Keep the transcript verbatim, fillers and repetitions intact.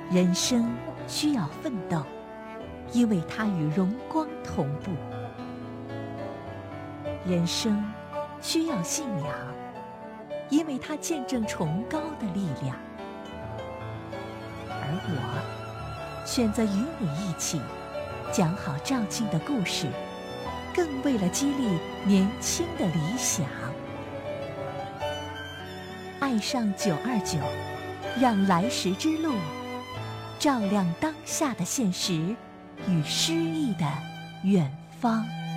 人生需要奋斗，因为它与荣光同步；人生需要信仰，因为它见证崇高的力量。而我选择与你一起讲好赵静的故事，更为了激励年轻的理想。爱上九二九，让来时之路照亮当下的现实与诗意的远方。